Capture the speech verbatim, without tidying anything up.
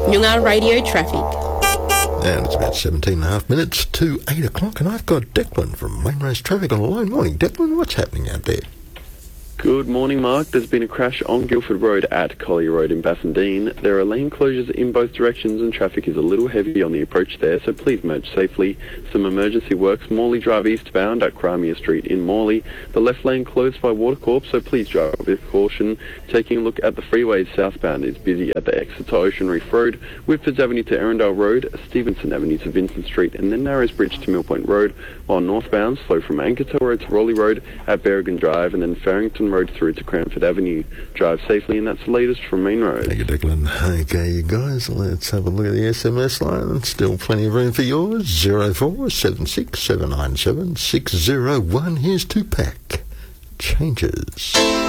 Noongar Radio Traffic. And it's about seventeen and a half minutes to eight o'clock, and I've got Declan from Mainrace Traffic on the line. Morning, Declan. What's happening out there? Good morning, Mark. There's been a crash on Guildford Road at Collier Road in Bassendean. There are lane closures in both directions and traffic is a little heavy on the approach there, so please merge safely. Some emergency works, Morley Drive eastbound at Crimea Street in Morley. The left lane closed by Watercorp, so please drive with caution. Taking a look at the freeways southbound is busy at the exit to Ocean Reef Road, Whitfords Avenue to Erindale Road, Stevenson Avenue to Vincent Street, and then Narrows Bridge to Mill Point Road, while northbound slow from Ankertel Road to Raleigh Road at Berrigan Drive, and then Farrington Road through to Cranford Avenue. Drive safely, and that's the latest from Main Road. Thank you, Declan. Okay, you guys, let's have a look at the S M S line. Still plenty of room for yours. zero four seven six seven nine seven six zero one. Here's Tupac. Changes.